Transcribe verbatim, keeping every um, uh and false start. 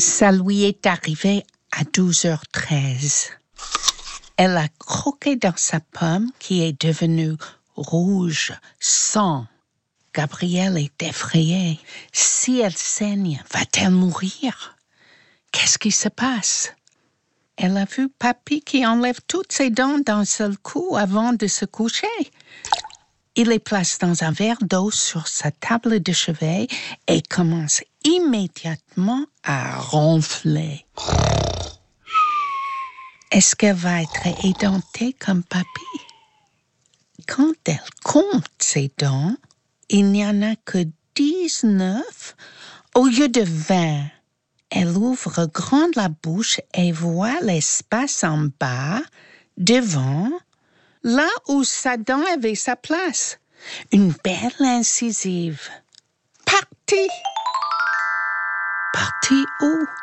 Ça lui est arrivé à douze heures treize. Elle a croqué dans sa pomme qui est devenue rouge, sang. Gabrielle est effrayée. Si elle saigne, va-t-elle mourir? Qu'est-ce qui se passe? Elle a vu Papy qui enlève toutes ses dents d'un seul coup avant de se coucher. Il les place dans un verre d'eau sur sa table de chevet et commence immédiatement à ronfler. Est-ce qu'elle va être édentée comme Papy? Quand elle compte ses dents, il n'y en a que dix-neuf au lieu de vingt. Elle ouvre grande la bouche et voit l'espace en bas, devant, là où sa dent avait sa place. Une belle incisive. Partie! Partie où?